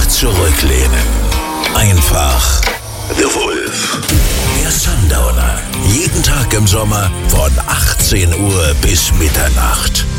zurücklehnen. Einfach The Wolf. Der Sundowner. Jeden Tag im Sommer von 18 Uhr bis Mitternacht.